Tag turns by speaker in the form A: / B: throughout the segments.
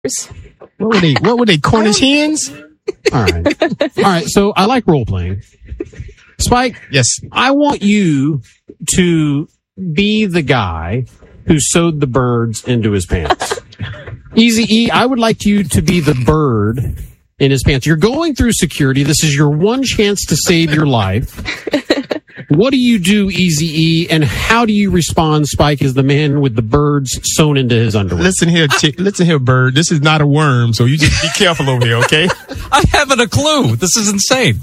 A: What were they, Cornish hens?
B: All right. So I like role playing. Spike.
A: Yes.
B: I want you to be the guy who sewed the birds into his pants. Easy-E, I would like you to be the bird in his pants. You're going through security. This is your one chance to save your life. What do you do, Easy-E, and how do you respond, Spike, as the man with the birds sewn into his underwear?
A: Listen here, bird. This is not a worm, so you just be careful over here, okay?
C: I haven't a clue. This is insane.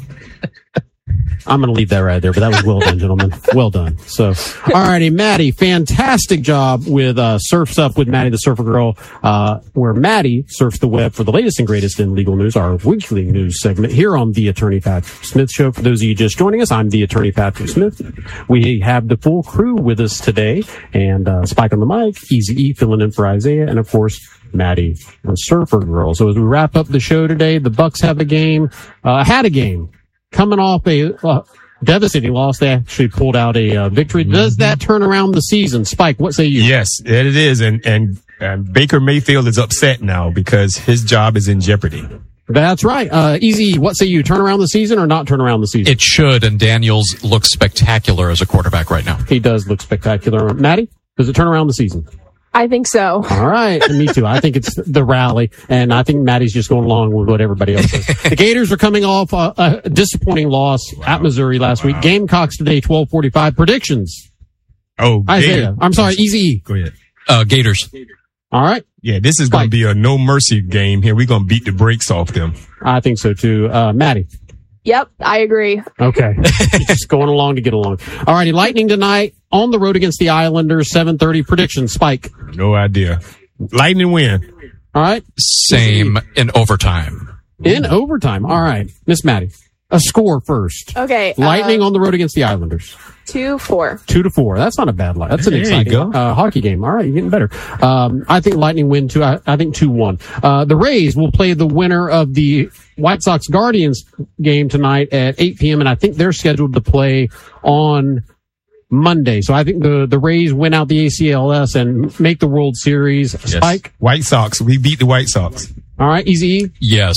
B: I'm going to leave that right there, but that was well done, gentlemen. Well done. So, all righty, Maddie, fantastic job with Surfs Up with Maddie the Surfer Girl, where Maddie surfs the web for the latest and greatest in legal news, our weekly news segment here on The Attorney Patrick Smith Show. For those of you just joining us, I'm The Attorney Patrick Smith. We have the full crew with us today, and Spike on the mic, Easy-E filling in for Isaiah, and of course, Maddie the Surfer Girl. So as we wrap up the show today, the Bucks have a game, had a game. Coming off a devastating loss, they actually pulled out a victory. Does that turn around the season? Spike, what say you?
A: Yes, it is. And Baker Mayfield is upset now because his job is in jeopardy.
B: That's right. Easy, what say you? Turn around the season or not turn around the season?
C: It should, and Daniels looks spectacular as a quarterback right now.
B: He does look spectacular. Maddie, does it turn around the season?
D: I think so.
B: All right. Me too. I think it's the rally, and I think Maddie's just going along with what everybody else says. The Gators are coming off a disappointing loss at Missouri last week. Gamecocks today, 12:45. Predictions.
A: Oh,
B: Isaiah. I'm sorry, Easy.
A: Go ahead.
C: Gators.
B: All right.
A: Yeah, this is going to be a no mercy game here. We're going to beat the brakes off them.
B: I think so too. Maddie.
D: Yep, I agree.
B: Okay. Just going along to get along. All righty. Lightning tonight on the road against the Islanders, 7:30. Prediction, Spike.
A: No idea. Lightning win.
B: All right.
C: Same in overtime.
B: In overtime. All right. Miss Maddie. A score first.
D: Okay.
B: Lightning on the road against the Islanders.
D: 2-4.
B: 2-4. That's not a bad line. That's an exciting hockey game. All right, you're getting better. I think Lightning win two. I think 2-1. The Rays will play the winner of the White Sox Guardians game tonight at 8 p.m. and I think they're scheduled to play on Monday. So I think the Rays win out the ACLS and make the World Series. Yes. Spike?
A: White Sox. We beat the White Sox.
B: All right, Easy.
C: Yes.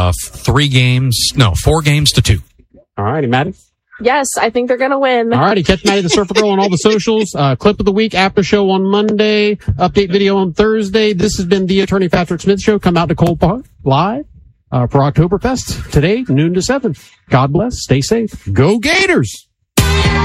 C: 4 games to 2.
B: All righty, Maddie.
D: Yes, I think they're going to win.
B: All righty, catch Maddie the Surfer Girl on all the socials. Clip of the week, after show on Monday, update video on Thursday. This has been the Attorney Patrick Smith Show. Come out to Cole Park live for Oktoberfest today, noon to 7. God bless. Stay safe. Go Gators!